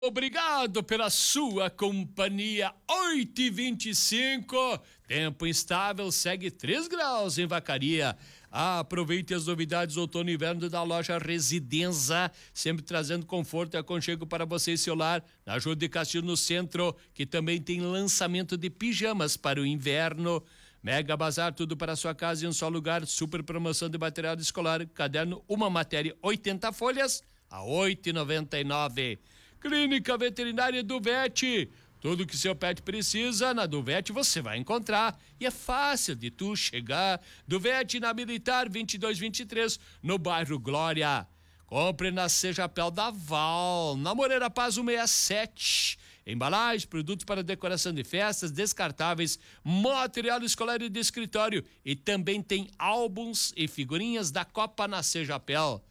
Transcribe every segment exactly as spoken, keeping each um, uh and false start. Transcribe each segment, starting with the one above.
Obrigado pela sua companhia. Oito e vinte e cinco, tempo instável, segue três graus em Vacaria. Aproveite as novidades outono e inverno da loja Residência, sempre trazendo conforto e aconchego para você e seu lar. Na Júlio de Castilho, no centro, que também tem lançamento de pijamas para o inverno. Mega Bazar, tudo para a sua casa em um só lugar. Super promoção de material escolar, caderno, uma matéria, oitenta folhas a oito e noventa e nove. Clínica Veterinária Duvete, tudo que seu pet precisa, na Duvete você vai encontrar, e é fácil de tu chegar. Duvete na Militar vinte e dois vinte e três, no bairro Glória. Compre na Sejapel da Val, na Moreira Paz cento e sessenta e sete. Embalagens, produtos para decoração de festas, descartáveis, material escolar e de escritório, e também tem álbuns e figurinhas da Copa na Sejapel.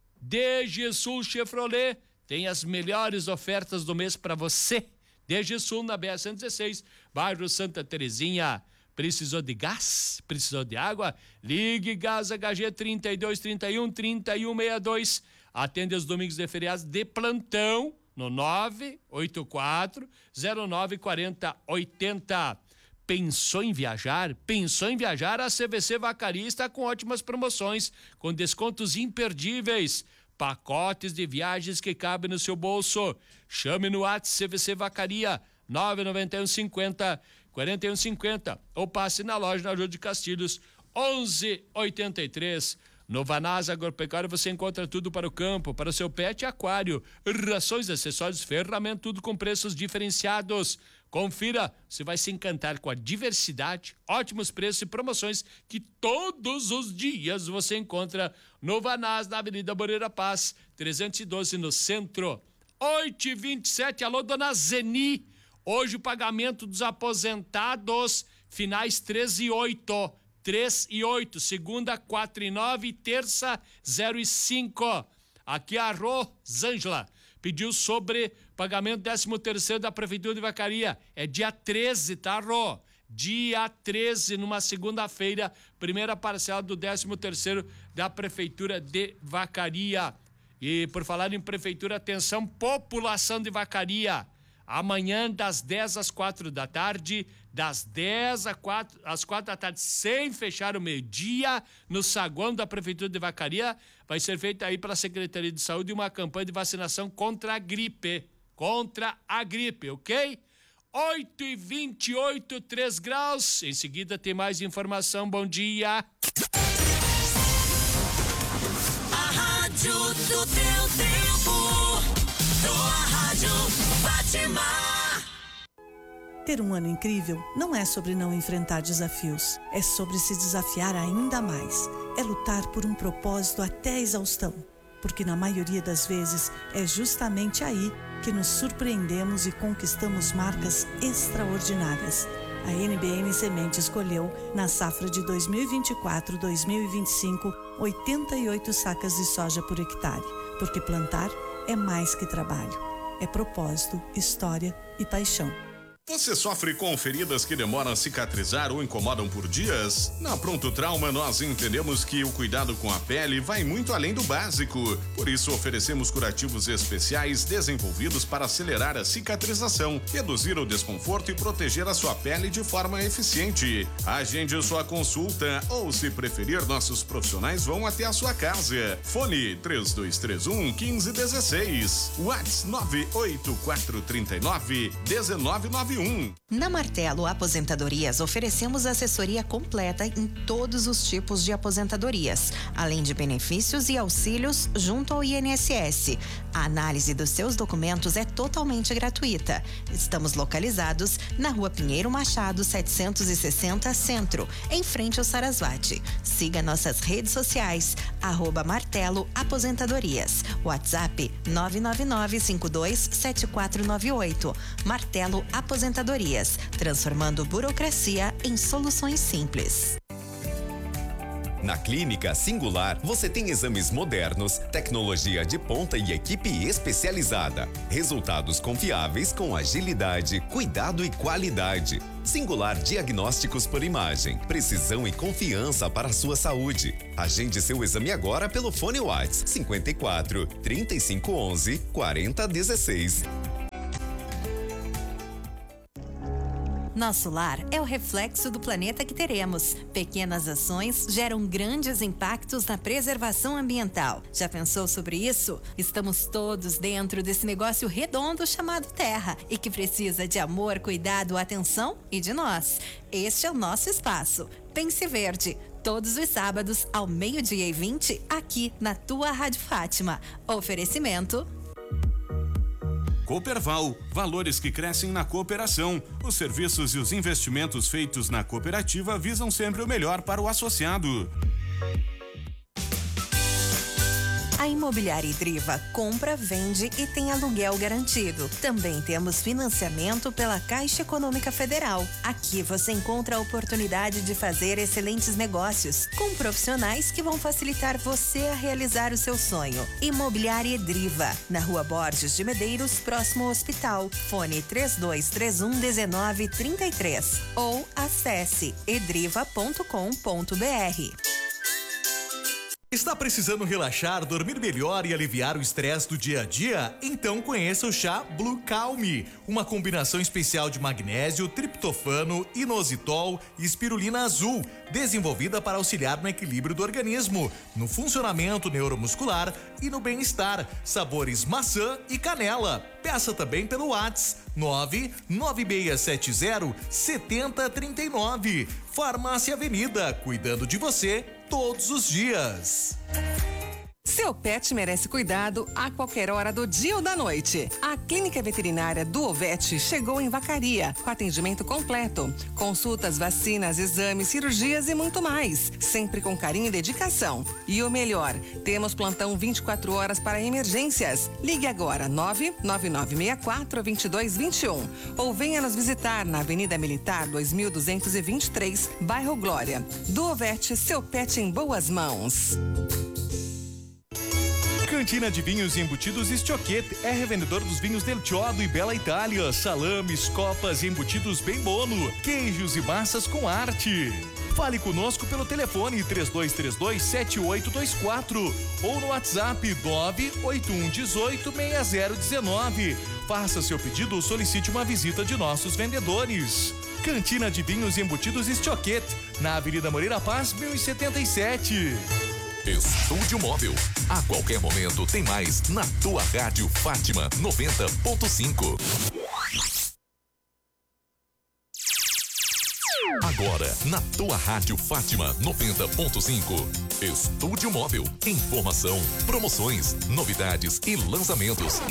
D G Sul Chevrolet tem as melhores ofertas do mês para você. D G Sul na B R cento e dezesseis, bairro Santa Terezinha. Precisou de gás? Precisou de água? Ligue Gás H G trinta e dois, trinta e um, trinta e um sessenta e dois. Atende os domingos e feriados de plantão no nove oito quatro zero nove quatro zero oito zero. Pensou em viajar? Pensou em viajar? A C V C Vacaria está com ótimas promoções, com descontos imperdíveis. Pacotes de viagens que cabem no seu bolso. Chame no WhatsApp C V C Vacaria nove nove um cinquenta quarenta e um cinquenta ou passe na loja na Júlio de Castilhos onze oitenta e três. No Vanaz Agropecuária você encontra tudo para o campo, para o seu pet e aquário. Rações, acessórios, ferramentas, tudo com preços diferenciados. Confira, você vai se encantar com a diversidade, ótimos preços e promoções que todos os dias você encontra no Vanaz, na Avenida Moreira Paz, trezentos e doze no centro. oito e vinte e sete, alô, dona Zeni. Hoje o pagamento dos aposentados, finais três e oito. três e oito, segunda quatro e nove, terça zero e cinco. Aqui a Rosângela pediu sobre pagamento décimo terceiro da Prefeitura de Vacaria. É dia treze, tá, Rô? Dia treze, numa segunda-feira, primeira parcela do décimo terceiro da Prefeitura de Vacaria. E por falar em Prefeitura, atenção, população de Vacaria. Amanhã, das dez às quatro da tarde, das dez às quatro, às quatro da tarde, sem fechar o meio-dia, no saguão da Prefeitura de Vacaria, vai ser feita aí pela Secretaria de Saúde uma campanha de vacinação contra a gripe. Contra a gripe, ok? oito e vinte e oito, três graus. Em seguida tem mais informação. Bom dia. A rádio do teu tempo. Tua rádio Fátima. Ter um ano incrível não é sobre não enfrentar desafios, é sobre se desafiar ainda mais. É lutar por um propósito até a exaustão, porque na maioria das vezes é justamente aí que nos surpreendemos e conquistamos marcas extraordinárias. A N B M Semente escolheu, na safra de dois mil e vinte e quatro, dois mil e vinte e cinco, oitenta e oito sacas de soja por hectare, porque plantar é mais que trabalho, é propósito, história e paixão. Você sofre com feridas que demoram a cicatrizar ou incomodam por dias? Na Pronto Trauma, nós entendemos que o cuidado com a pele vai muito além do básico. Por isso, oferecemos curativos especiais desenvolvidos para acelerar a cicatrização, reduzir o desconforto e proteger a sua pele de forma eficiente. Agende sua consulta ou, se preferir, nossos profissionais vão até a sua casa. Fone três dois três um, um cinco um seis. WhatsApp nove oito quatro três nove, um nove nove um. Na Martelo Aposentadorias oferecemos assessoria completa em todos os tipos de aposentadorias, além de benefícios e auxílios junto ao I N S S. A análise dos seus documentos é totalmente gratuita. Estamos localizados na Rua Pinheiro Machado, setecentos e sessenta, Centro, em frente ao Sarasvati. Siga nossas redes sociais, arroba Martelo Aposentadorias. WhatsApp nove nove nove cinco dois sete quatro nove oito. Martelo Aposentadorias. Transformando burocracia em soluções simples. Na Clínica Singular, você tem exames modernos, tecnologia de ponta e equipe especializada. Resultados confiáveis com agilidade, cuidado e qualidade. Singular Diagnósticos por Imagem. Precisão e confiança para a sua saúde. Agende seu exame agora pelo fone WhatsApp cinquenta e quatro, trinta e cinco onze, quarenta dezesseis. Nosso lar é o reflexo do planeta que teremos. Pequenas ações geram grandes impactos na preservação ambiental. Já pensou sobre isso? Estamos todos dentro desse negócio redondo chamado Terra e que precisa de amor, cuidado, atenção e de nós. Este é o nosso espaço. Pense Verde. Todos os sábados, ao meio-dia e vinte, aqui na tua Rádio Fátima. Oferecimento... Cooperval, valores que crescem na cooperação. Os serviços e os investimentos feitos na cooperativa visam sempre o melhor para o associado. A Imobiliária Idriva compra, vende e tem aluguel garantido. Também temos financiamento pela Caixa Econômica Federal. Aqui você encontra a oportunidade de fazer excelentes negócios com profissionais que vão facilitar você a realizar o seu sonho. Imobiliária Idriva, na Rua Borges de Medeiros, próximo ao hospital. Fone três dois três um, um nove três três ou acesse edriva ponto com ponto br. Está precisando relaxar, dormir melhor e aliviar o estresse do dia a dia? Então conheça o chá Blue Calm, uma combinação especial de magnésio, triptofano, inositol e espirulina azul, desenvolvida para auxiliar no equilíbrio do organismo, no funcionamento neuromuscular e no bem-estar. Sabores maçã e canela. Peça também pelo WhatsApp nove nove seis sete zero sete zero três nove. Farmácia Avenida, cuidando de você todos os dias. Seu pet merece cuidado a qualquer hora do dia ou da noite. A Clínica Veterinária do Ovete chegou em Vacaria, com atendimento completo. Consultas, vacinas, exames, cirurgias e muito mais. Sempre com carinho e dedicação. E o melhor, temos plantão vinte e quatro horas para emergências. Ligue agora nove nove nove seis quatro dois dois dois um ou venha nos visitar na Avenida Militar dois mil duzentos e vinte e três, bairro Glória. Do Ovete, seu pet em boas mãos. Cantina de Vinhos e Embutidos Estioquete é revendedor dos vinhos Del Chiodo e Bela Itália, salames, copas e embutidos bem bono, queijos e massas com arte. Fale conosco pelo telefone três dois três dois, sete oito dois quatro ou no WhatsApp nove oito um um oito, seis zero um nove. Faça seu pedido ou solicite uma visita de nossos vendedores. Cantina de Vinhos e Embutidos Estioquete, na Avenida Moreira Paz, mil e setenta e sete. Estúdio Móvel. A qualquer momento tem mais na tua Rádio Fátima noventa ponto cinco. Agora, na tua Rádio Fátima noventa ponto cinco. Estúdio Móvel. Informação, promoções, novidades e lançamentos.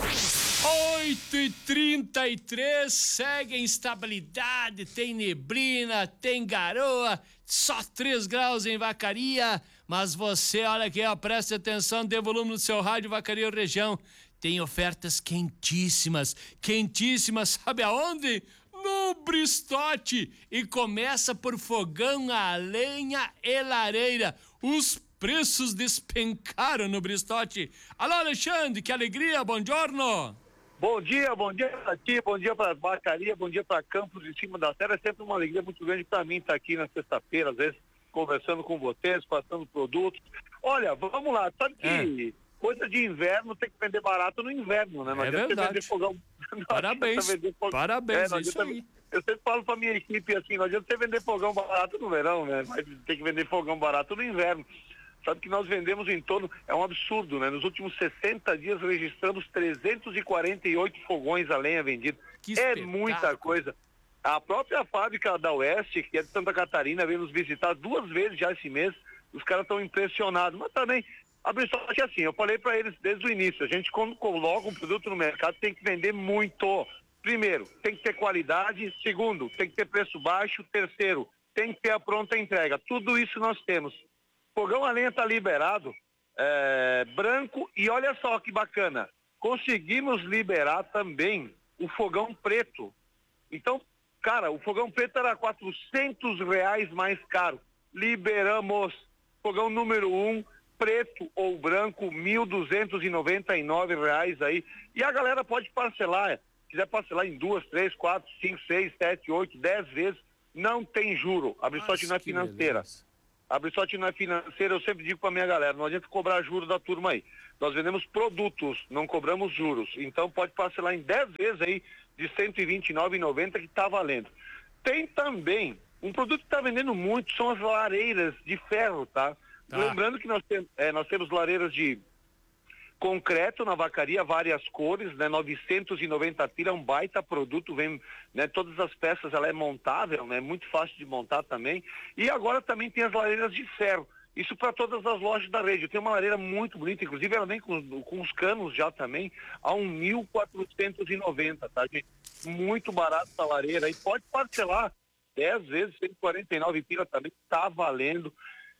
oito e trinta e três, segue em instabilidade, tem neblina, tem garoa, só três graus em Vacaria, mas você, olha aqui, ó, preste atenção, dê volume no seu rádio Vacaria Região, tem ofertas quentíssimas, quentíssimas, sabe aonde? No Bristote, e começa por fogão a lenha e lareira, os preços despencaram no Bristote. Alô, Alexandre, que alegria, bom giorno. Bom dia, bom dia para ti, bom dia para Vacaria, bom dia para Campos de Cima da Serra. É sempre uma alegria muito grande para mim estar aqui na sexta-feira, às vezes conversando com vocês, passando produtos. Olha, vamos lá, sabe que é. coisa de inverno tem que vender barato no inverno, né? Não é adianta verdade. Vender fogão. Parabéns, vender fogão. parabéns, é, isso aí. Eu sempre falo para minha equipe assim, não adianta você vender fogão barato no verão, né? Mas tem que vender fogão barato no inverno. Sabe que nós vendemos em torno, é um absurdo, né? Nos últimos sessenta dias registramos trezentos e quarenta e oito fogões a lenha vendidos. É muita coisa. A própria fábrica da Oeste, que é de Santa Catarina, veio nos visitar duas vezes já esse mês. Os caras estão impressionados. Mas também, a Bristote é assim, eu falei para eles desde o início, a gente quando coloca um produto no mercado tem que vender muito. Primeiro, tem que ter qualidade. Segundo, tem que ter preço baixo. Terceiro, tem que ter a pronta entrega. Tudo isso nós temos. Fogão a lenha está liberado, é, branco, e olha só que bacana, conseguimos liberar também o fogão preto. Então, cara, o fogão preto era quatrocentos reais mais caro. Liberamos. Fogão número um, preto ou branco, mil duzentos e noventa e nove reais aí. E a galera pode parcelar, se quiser parcelar em duas, três, quatro, cinco, seis, sete, oito, dez vezes, não tem juro. A Bristote não é financeira. Beleza. A Bristote não é financeira, eu sempre digo para minha galera, não adianta cobrar juros da turma aí. Nós vendemos produtos, não cobramos juros. Então pode parcelar em dez vezes aí de cento e vinte e nove reais e noventa centavos que está valendo. Tem também, um produto que está vendendo muito são as lareiras de ferro, tá? tá. Lembrando que nós, tem, é, nós temos lareiras de concreto na vacaria, várias cores, né? novecentos e noventa pila, um baita produto, vem, né? Todas as peças, ela é montável, né? Muito fácil de montar também. E agora também tem as lareiras de ferro. Isso para todas as lojas da rede. Tem uma lareira muito bonita, inclusive ela vem com, com os canos já também, a um mil quatrocentos e noventa, tá, gente? Muito barato essa lareira. E pode parcelar dez vezes, cento e quarenta e nove pila também, tá valendo.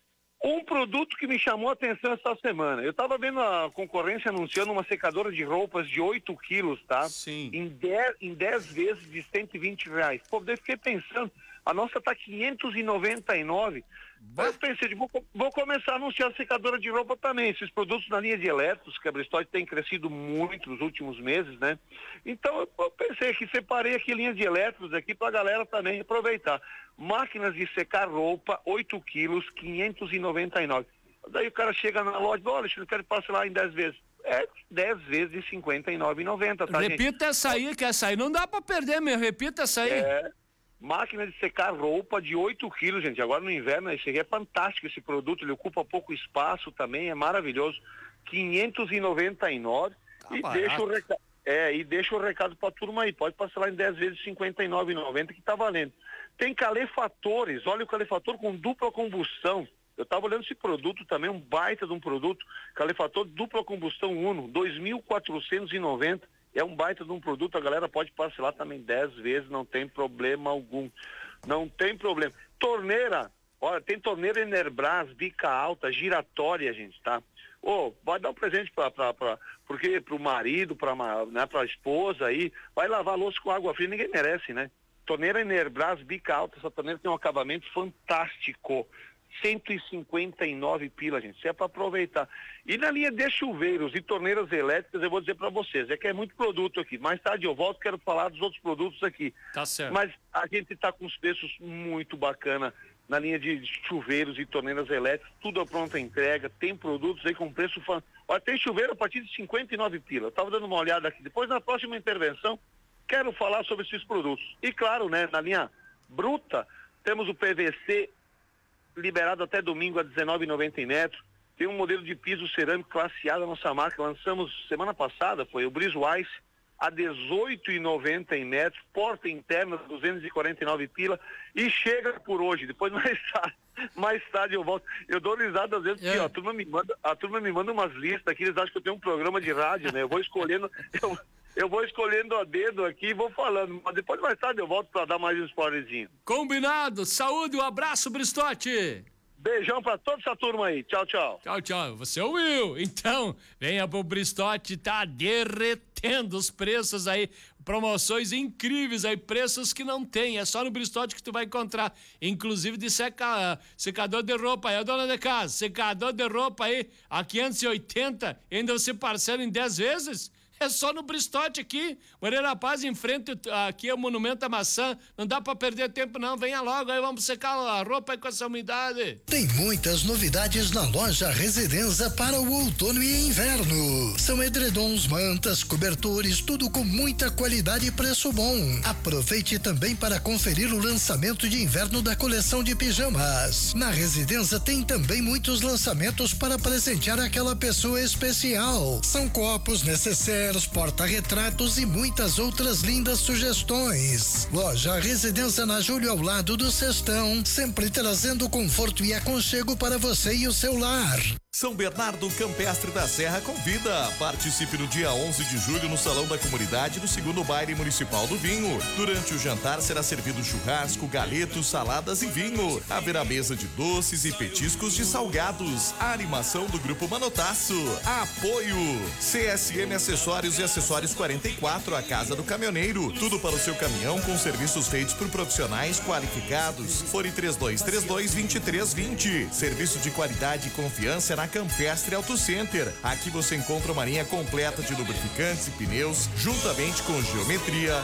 Um produto que me chamou a atenção essa semana. Eu estava vendo a concorrência anunciando uma secadora de roupas de oito quilos, tá? Sim. Em dez, em dez vezes de cento e vinte reais. Pô, daí fiquei pensando, a nossa tá quinhentos e noventa e nove. Mas eu pensei, vou, vou começar a anunciar a secadora de roupa também. Esses produtos na linha de elétricos, que a Bristol tem crescido muito nos últimos meses, né? Então eu, eu pensei que separei aqui linha de elétricos aqui pra galera também aproveitar. Máquinas de secar roupa, oito quilos, quinhentos e noventa e nove. Daí o cara chega na loja, olha, eu quero parcelar em dez vezes. É dez vezes de cinquenta e nove reais e noventa centavos, tá, Repita gente? essa aí, que essa aí não dá pra perder mesmo. Repita essa aí. É. Máquina de secar roupa de oito quilos, gente. Agora no inverno, esse aqui é fantástico esse produto, ele ocupa pouco espaço também, é maravilhoso. quinhentos e noventa e nove Tá e barato. deixa o recado, é, e deixa o recado pra turma aí, pode parcelar em dez vezes cinquenta e nove reais e noventa centavos que tá valendo. Tem calefatores, olha o calefator com dupla combustão. Eu tava olhando esse produto também, um baita de um produto, calefator dupla combustão Uno, dois mil quatrocentos e noventa. É um baita de um produto, a galera pode parcelar também dez vezes, não tem problema algum. Não tem problema. Torneira, olha, tem torneira Enerbras, bica alta, giratória, gente, tá? Ô, oh, vai dar um presente pra, pra, pra, porque, pro marido, pra, né, pra esposa aí, vai lavar a louça com água fria, ninguém merece, né? Torneira Enerbras, bica alta, essa torneira tem um acabamento fantástico. cento e cinquenta e nove pila, gente. Isso é para aproveitar. E na linha de chuveiros e torneiras elétricas, eu vou dizer para vocês, é que é muito produto aqui. Mais tarde eu volto, quero falar dos outros produtos aqui. Tá certo. Mas a gente está com os preços muito bacana na linha de chuveiros e torneiras elétricas, tudo a pronta entrega, tem produtos aí com preço fan... Olha, tem chuveiro a partir de cinquenta e nove pila. Eu estava dando uma olhada aqui. Depois, na próxima intervenção, quero falar sobre esses produtos. E claro, né, na linha bruta, temos o P V C liberado até domingo a dezenove reais e noventa centavos em metro. Tem um modelo de piso cerâmico classe A da nossa marca, lançamos semana passada, foi o Breezewise, a dezoito reais e noventa centavos em metro, porta interna duzentos e quarenta e nove pila, e chega por hoje. Depois mais tarde, mais tarde eu volto. Eu dou risada às vezes, porque É. ó, a turma me manda, a turma me manda umas listas aqui, eles acham que eu tenho um programa de rádio, né? Eu vou escolhendo, eu, eu vou escolhendo a dedo aqui e vou falando, mas depois mais tarde eu volto para dar mais um spoilerzinho. Combinado. Saúde, um abraço, Bristote. Beijão pra toda essa turma aí. Tchau, tchau. Tchau, tchau. Você ouviu? Então, venha pro Bristote, tá derretendo os preços aí. Promoções incríveis aí, preços que não tem. É só no Bristote que tu vai encontrar. Inclusive de seca, secador de roupa aí, a dona de casa. Secador de roupa aí, a quinhentos e oitenta, ainda você parcela em dez vezes? É só no Bristote aqui, Moreira Paz, em frente aqui é o Monumento à Maçã. Não dá pra perder tempo não, venha logo aí, vamos secar a roupa aí com essa umidade. Tem muitas novidades na loja Residenza para o outono e inverno. São edredons, mantas, cobertores, tudo com muita qualidade e preço bom. Aproveite também para conferir o lançamento de inverno da coleção de pijamas. Na Residenza tem também muitos lançamentos para presentear aquela pessoa especial. São copos, necessários, porta-retratos e muitas outras lindas sugestões. Loja Residência na Júlio, ao lado do Cestão, sempre trazendo conforto e aconchego para você e o seu lar. São Bernardo Campestre da Serra convida. Participe no dia onze de julho no Salão da Comunidade do segundo Baile Municipal do Vinho. Durante o jantar será servido churrasco, galetos, saladas e vinho. Haverá mesa de doces e petiscos de salgados. A animação do Grupo Manotaço. Apoio C S M Acessórios e Acessórios quarenta e quatro, a Casa do Caminhoneiro. Tudo para o seu caminhão com serviços feitos por profissionais qualificados. Fone três dois três dois, dois três dois zero. Serviço de qualidade e confiança na Campestre Auto Center. Aqui você encontra uma linha completa de lubrificantes e pneus, juntamente com geometria,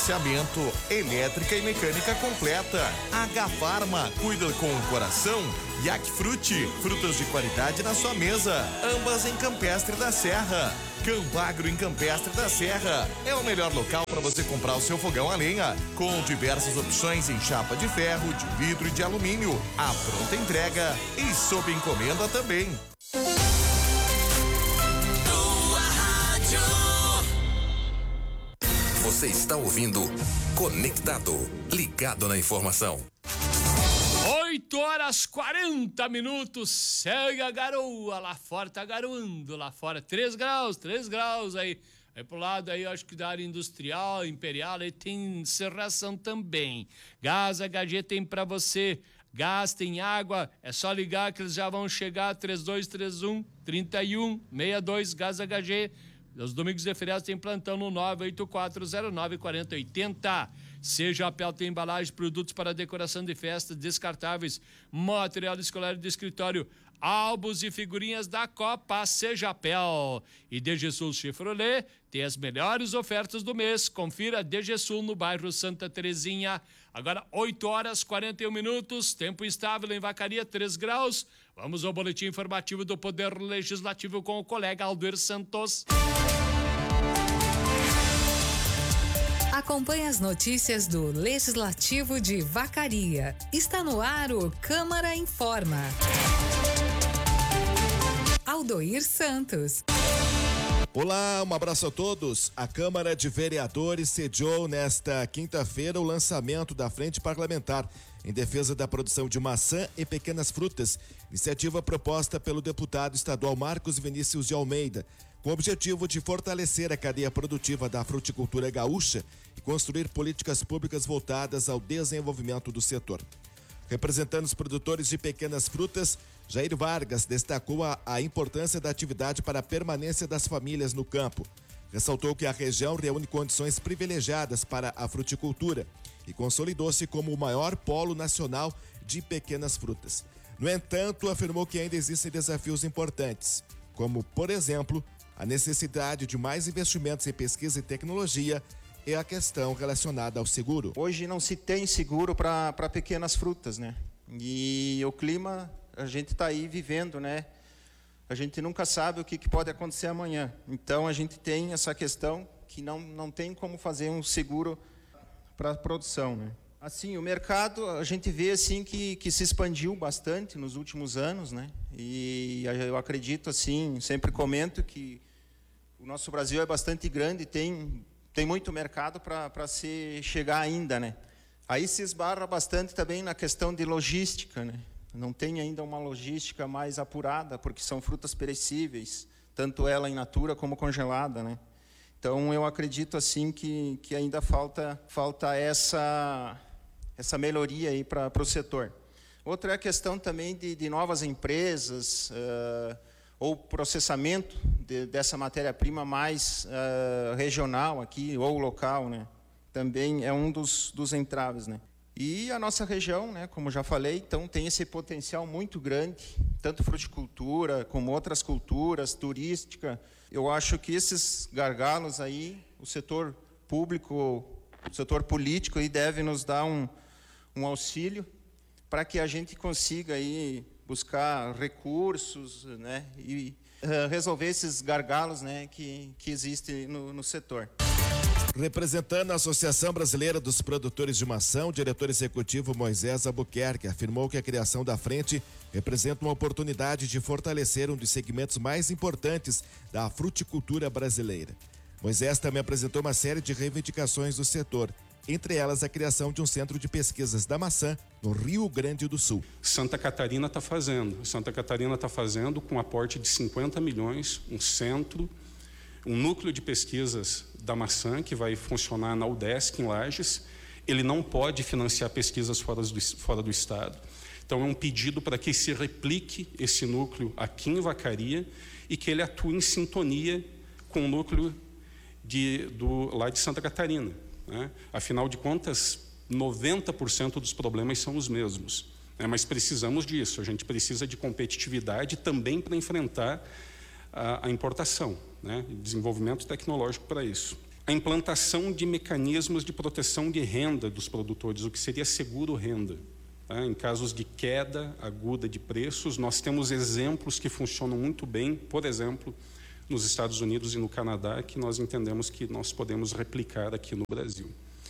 balanceamento, elétrica e mecânica completa. H Farma, cuida com o coração, Yaquifruti, frutas de qualidade na sua mesa, ambas em Campestre da Serra. Campagro em Campestre da Serra é o melhor local para você comprar o seu fogão a lenha, com diversas opções em chapa de ferro, de vidro e de alumínio, a pronta entrega e sob encomenda também. Você está ouvindo Conectado, ligado na informação. oito horas quarenta minutos, segue a garoa, lá fora tá garoando, lá fora três graus, três graus aí, aí pro lado aí, acho que da área industrial, imperial, aí tem serração também. Gás H G tem pra você, gás tem água, é só ligar que eles já vão chegar, três dois três um, três um seis dois, Gás H G. Os domingos e feriados tem plantão no nove oito quatro zero nove quatro zero oito zero. Seja Apel tem embalagem, produtos para decoração de festa, descartáveis, material escolar e de escritório, álbuns e figurinhas da Copa. Seja Apel. E D G Sul Chevrolet tem as melhores ofertas do mês. Confira D G Sul no bairro Santa Terezinha. Agora oito horas e quarenta e um minutos, tempo instável em Vacaria, três graus. Vamos ao boletim informativo do Poder Legislativo com o colega Aldoir Santos. Acompanhe as notícias do Legislativo de Vacaria. Está no ar o Câmara Informa. Aldoir Santos. Olá, um abraço a todos. A Câmara de Vereadores sediou nesta quinta-feira o lançamento da Frente Parlamentar em defesa da produção de maçã e pequenas frutas, iniciativa proposta pelo deputado estadual Marcos Vinícius de Almeida, com o objetivo de fortalecer a cadeia produtiva da fruticultura gaúcha e construir políticas públicas voltadas ao desenvolvimento do setor. Representando os produtores de pequenas frutas, Jair Vargas destacou a, a importância da atividade para a permanência das famílias no campo. Ressaltou que a região reúne condições privilegiadas para a fruticultura e consolidou-se como o maior polo nacional de pequenas frutas. No entanto, afirmou que ainda existem desafios importantes, como, por exemplo, a necessidade de mais investimentos em pesquisa e tecnologia e a questão relacionada ao seguro. Hoje não se tem seguro para pequenas frutas, né? E o clima, a gente está aí vivendo, né? A gente nunca sabe o que, que pode acontecer amanhã. Então, a gente tem essa questão que não, não tem como fazer um seguro para a produção, né? Assim, o mercado, a gente vê assim que, que se expandiu bastante nos últimos anos, né? E eu acredito, assim, sempre comento que o nosso Brasil é bastante grande, tem, tem muito mercado para se chegar ainda, né? Aí se esbarra bastante também na questão de logística, né? Não tem ainda uma logística mais apurada, porque são frutas perecíveis, tanto ela in natura como congelada, né? Então, eu acredito assim que, que ainda falta, falta essa, essa melhoria aí para o setor. Outra é a questão também de, de novas empresas, uh, ou processamento de, dessa matéria-prima mais uh, regional aqui, ou local, né? Também é um dos, dos entraves, né? E a nossa região, né, como já falei, então tem esse potencial muito grande, tanto fruticultura como outras culturas, turística. Eu acho que esses gargalos aí, o setor público, o setor político aí deve nos dar um, um auxílio para que a gente consiga aí buscar recursos, né, e uh, resolver esses gargalos, né, que, que existem no, no setor. Representando a Associação Brasileira dos Produtores de Maçã, o diretor executivo Moisés Albuquerque afirmou que a criação da frente representa uma oportunidade de fortalecer um dos segmentos mais importantes da fruticultura brasileira. Moisés também apresentou uma série de reivindicações do setor, entre elas a criação de um centro de pesquisas da maçã no Rio Grande do Sul. Santa Catarina está fazendo. Santa Catarina está fazendo com um aporte de cinquenta milhões, um centro, um núcleo de pesquisas da maçã que vai funcionar na UDESC em Lages. Ele não pode financiar pesquisas fora do, fora do estado. Então é um pedido para que se replique esse núcleo aqui em Vacaria e que ele atue em sintonia com o núcleo de, do, lá de Santa Catarina, né? Afinal de contas, noventa por cento dos problemas são os mesmos, né? Mas precisamos disso, a gente precisa de competitividade também para enfrentar a, a importação, né? Desenvolvimento tecnológico para isso. A implantação de mecanismos de proteção de renda dos produtores, o que seria seguro renda, Tá? Em casos de queda aguda de preços, nós temos exemplos que funcionam muito bem, por exemplo, nos Estados Unidos e no Canadá, que nós entendemos que nós podemos replicar aqui no Brasil.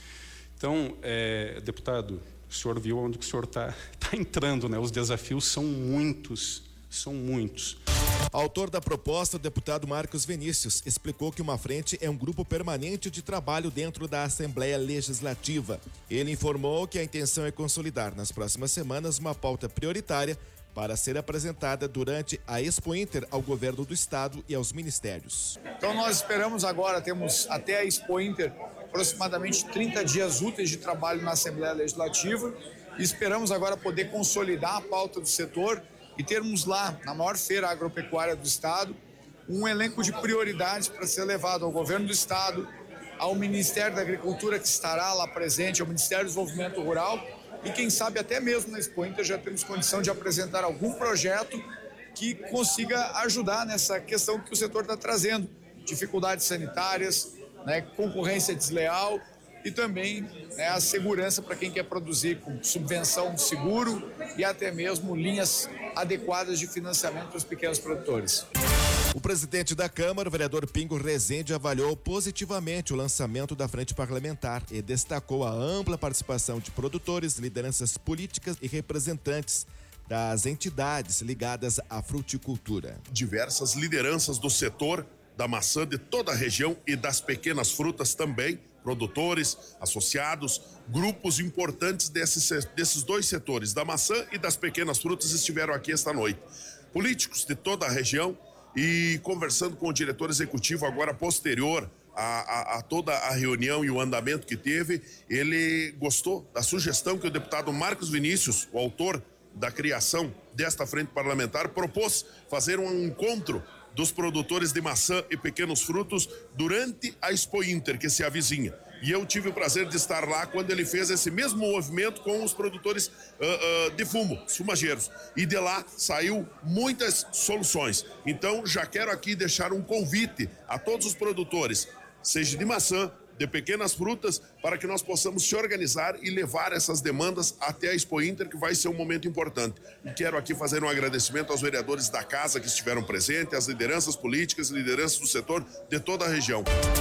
Então, é, deputado, o senhor viu onde o senhor está tá entrando, né? Os desafios são muitos, são muitos. Autor da proposta, o deputado Marcos Vinícius, explicou que uma frente é um grupo permanente de trabalho dentro da Assembleia Legislativa. Ele informou que a intenção é consolidar nas próximas semanas uma pauta prioritária para ser apresentada durante a Expo Inter ao governo do estado e aos ministérios. Então nós esperamos agora, temos até a Expo Inter aproximadamente trinta dias úteis de trabalho na Assembleia Legislativa e esperamos agora poder consolidar a pauta do setor e termos lá, na maior feira agropecuária do estado, um elenco de prioridades para ser levado ao governo do estado, ao Ministério da Agricultura que estará lá presente, ao Ministério do Desenvolvimento Rural, e quem sabe até mesmo na Expo Inter já temos condição de apresentar algum projeto que consiga ajudar nessa questão que o setor está trazendo. Dificuldades sanitárias, né, concorrência desleal e também, né, a segurança para quem quer produzir com subvenção seguro e até mesmo linhas adequadas de financiamento para os pequenos produtores. O presidente da Câmara, o vereador Pingo Rezende, avaliou positivamente o lançamento da Frente Parlamentar e destacou a ampla participação de produtores, lideranças políticas e representantes das entidades ligadas à fruticultura. Diversas lideranças do setor da maçã de toda a região e das pequenas frutas também, produtores, associados, grupos importantes desses, desses dois setores, da maçã e das pequenas frutas, estiveram aqui esta noite. Políticos de toda a região, e conversando com o diretor executivo agora posterior a, a, a toda a reunião e o andamento que teve, ele gostou da sugestão que o deputado Marcos Vinícius, o autor da criação desta frente parlamentar, propôs fazer um encontro dos produtores de maçã e pequenos frutos durante a Expo Inter, que se avizinha. E eu tive o prazer de estar lá quando ele fez esse mesmo movimento com os produtores uh, uh, de fumo, os fumageiros. E de lá saiu muitas soluções. Então já quero aqui deixar um convite a todos os produtores, seja de maçã, de pequenas frutas, para que nós possamos se organizar e levar essas demandas até a Expo Inter, que vai ser um momento importante. E quero aqui fazer um agradecimento aos vereadores da casa que estiveram presentes, às lideranças políticas, lideranças do setor de toda a região.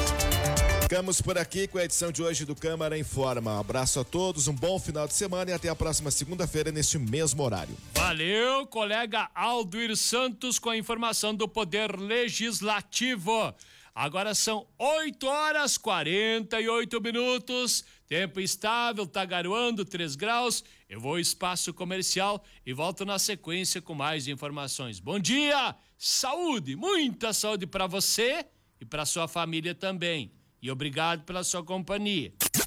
Ficamos por aqui com a edição de hoje do Câmara Informa. Um abraço a todos, um bom final de semana e até a próxima segunda-feira neste mesmo horário. Valeu, colega Aldoir Santos com a informação do Poder Legislativo. Agora são oito horas e quarenta e oito minutos, tempo estável, tá garoando três graus. Eu vou ao espaço comercial e volto na sequência com mais informações. Bom dia, saúde, muita saúde para você e para sua família também. E obrigado pela sua companhia.